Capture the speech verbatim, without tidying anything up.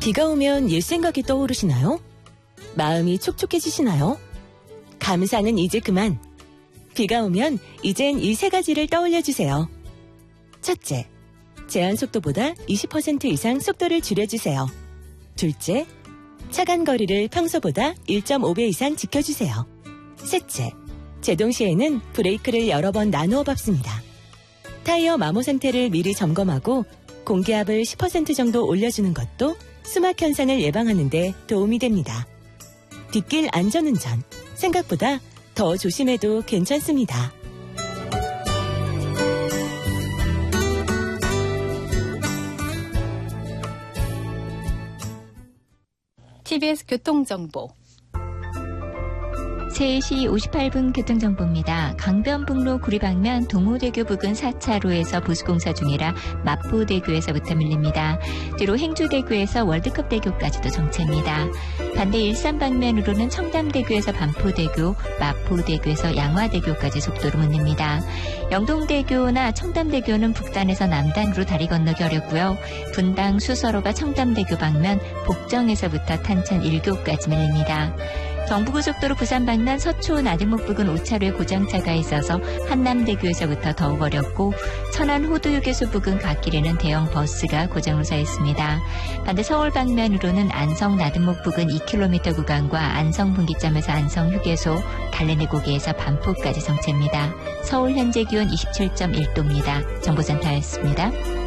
비가 오면 옛 생각이 떠오르시나요? 마음이 촉촉해지시나요? 감사는 이제 그만. 비가 오면 이젠 이 세 가지를 떠올려주세요. 첫째, 제한 속도보다 이십 퍼센트 이상 속도를 줄여주세요. 둘째, 차간 거리를 평소보다 일 점 오 배 이상 지켜주세요. 셋째, 제동 시에는 브레이크를 여러 번 나누어 밟습니다. 타이어 마모 상태를 미리 점검하고 공기압을 십 퍼센트 정도 올려주는 것도 수막 현상을 예방하는 데 도움이 됩니다. 뒷길 안전운전, 생각보다 더 조심해도 괜찮습니다. 티비에스 교통정보. 세 시 오십팔 분 교통정보입니다. 강변북로 구리방면 동호대교 부근 사 차로에서 보수공사 중이라 마포대교에서부터 밀립니다. 뒤로 행주대교에서 월드컵대교까지도 정체입니다. 반대 일산 방면으로는 청담대교에서 반포대교, 마포대교에서 양화대교까지 속도로 못 냅니다. 영동대교나 청담대교는 북단에서 남단으로 다리 건너기 어렵고요. 분당 수서로가 청담대교 방면 복정에서부터 탄천 일 교까지 밀립니다. 경부고속도로 부산 방면 서초 나들목 부근 오 차로에 고장차가 있어서 한남대교에서부터 더욱 어렵고 천안 호두휴게소 부근 갓길에는 대형 버스가 고장으로 서 있습니다. 반대 서울 방면으로는 안성 나들목 부근 이 킬로미터 구간과 안성 분기점에서 안성 휴게소, 달래내 고개에서 반포까지 정체입니다. 서울 현재 기온 이십칠 점 일 도입니다. 정보센터였습니다.